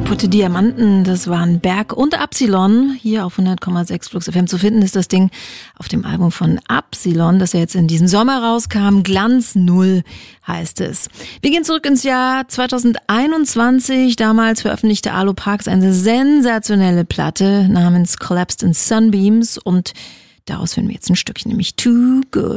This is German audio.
Kaputte Diamanten, das waren Berg und Absilon. Hier auf 100,6 Flux FM zu finden ist das Ding auf dem Album von Absilon, das ja jetzt in diesem Sommer rauskam. Glanz Null heißt es. Wir gehen zurück ins Jahr 2021. Damals veröffentlichte Arlo Parks eine sensationelle Platte namens Collapsed in Sunbeams und daraus hören wir jetzt ein Stückchen, nämlich Too Good.